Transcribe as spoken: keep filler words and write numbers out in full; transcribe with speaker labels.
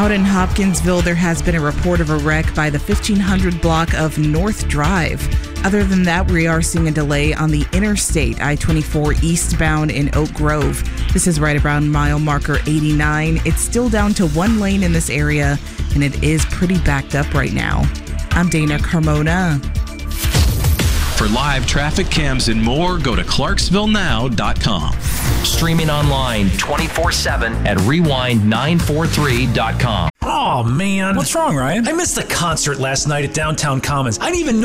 Speaker 1: Out in Hopkinsville, there has been a report of a wreck by the fifteen hundred block of North Drive. Other than that, we are seeing a delay on the interstate, I twenty-four eastbound in Oak Grove. This is right around mile marker eighty-nine. It's still down to one lane in this area, and it is pretty backed up right now. I'm Dana Carmona.
Speaker 2: For live traffic cams and more, go to clarksville now dot com.
Speaker 3: Streaming online twenty-four seven at rewind nine four three dot com.
Speaker 4: Oh, man.
Speaker 5: What's wrong, Ryan?
Speaker 4: I missed the concert last night at Downtown Commons. I didn't even know